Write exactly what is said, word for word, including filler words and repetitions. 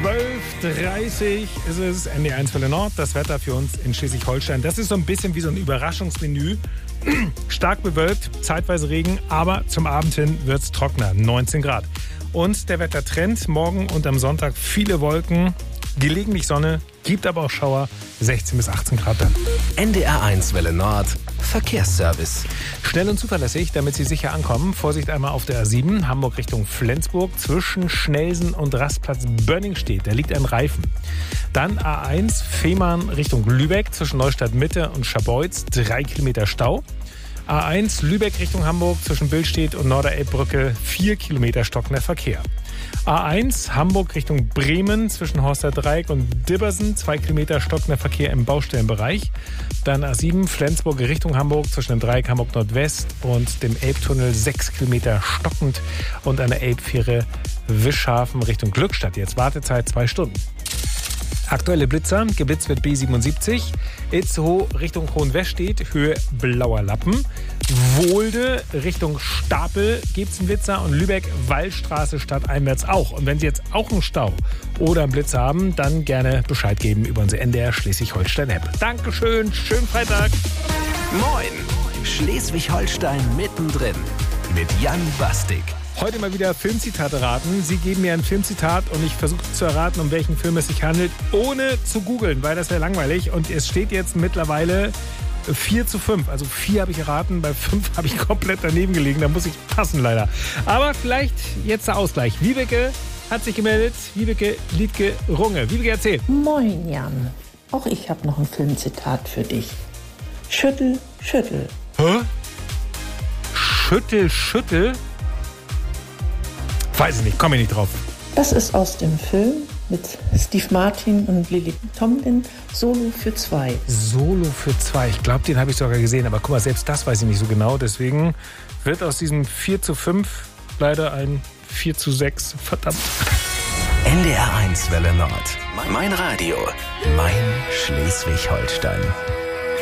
zwölf Uhr dreißig ist es, N D R eins Welle Nord, das Wetter für uns in Schleswig-Holstein. Das ist so ein bisschen wie so ein Überraschungsmenü. Stark bewölkt, zeitweise Regen, aber zum Abend hin wird es trockener, neunzehn Grad. Und der Wettertrend, morgen und am Sonntag viele Wolken, gelegentlich Sonne, gibt aber auch Schauer, sechzehn bis achtzehn Grad dann. N D R eins Welle Nord, Verkehrsservice. Schnell und zuverlässig, damit Sie sicher ankommen. Vorsicht einmal auf der A sieben, Hamburg Richtung Flensburg, zwischen Schnelsen und Rastplatz Bönningstedt. Da liegt ein Reifen. Dann A eins, Fehmarn Richtung Lübeck, zwischen Neustadt Mitte und Scharbeutz, drei Kilometer Stau. A eins, Lübeck Richtung Hamburg, zwischen Billstedt und Norderelbbrücke, vier Kilometer stockender Verkehr. A eins, Hamburg Richtung Bremen, zwischen Horster Dreieck und Dibbersen, zwei Kilometer stockender Verkehr im Baustellenbereich. Dann A sieben, Flensburg Richtung Hamburg, zwischen dem Dreieck Hamburg Nordwest und dem Elbtunnel, sechs Kilometer stockend. Und an der Elbfähre Wischhafen Richtung Glückstadt. Jetzt Wartezeit zwei Stunden. Aktuelle Blitzer, geblitzt wird B siebenundsiebzig, Itzehoe Richtung Hohenwestedt, Höhe Blauer Lappen, Wohlde Richtung Stapel gibt es einen Blitzer und Lübeck Wallstraße stadteinwärts auch. Und wenn Sie jetzt auch einen Stau oder einen Blitzer haben, dann gerne Bescheid geben über unsere N D R Schleswig-Holstein-App. Dankeschön, schönen Freitag. Moin, Schleswig-Holstein mittendrin mit Jan Bastik. Heute mal wieder Filmzitate raten. Sie geben mir ein Filmzitat und ich versuche zu erraten, um welchen Film es sich handelt, ohne zu googeln, weil das wäre langweilig. Und es steht jetzt mittlerweile vier zu fünf. Also vier habe ich erraten, bei fünf habe ich komplett daneben gelegen. Da muss ich passen leider. Aber vielleicht jetzt der Ausgleich. Wiebeke hat sich gemeldet. Wiebeke Liedke Runge. Wiebeke, erzähl. Moin Jan. Auch ich habe noch ein Filmzitat für dich. Schüttel, schüttel. Hä? Schüttel, schüttel? Weiß ich nicht, komme ich nicht drauf. Das ist aus dem Film mit Steve Martin und Lily Tomlin, Solo für zwei. Solo für zwei. Ich glaube, den habe ich sogar gesehen. Aber guck mal, selbst das weiß ich nicht so genau. Deswegen wird aus diesem vier zu fünf leider ein vier zu sechs. Verdammt. N D R eins Welle Nord. Mein Radio. Mein Schleswig-Holstein.